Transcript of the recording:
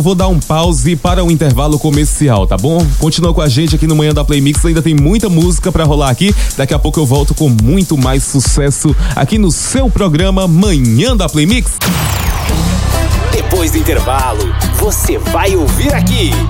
Vou dar um pause para o intervalo comercial, tá bom? Continua com a gente aqui no Manhã da Playmix, ainda tem muita música pra rolar aqui. Daqui a pouco eu volto com muito mais sucesso aqui no seu programa Manhã da Playmix. Depois do intervalo, você vai ouvir aqui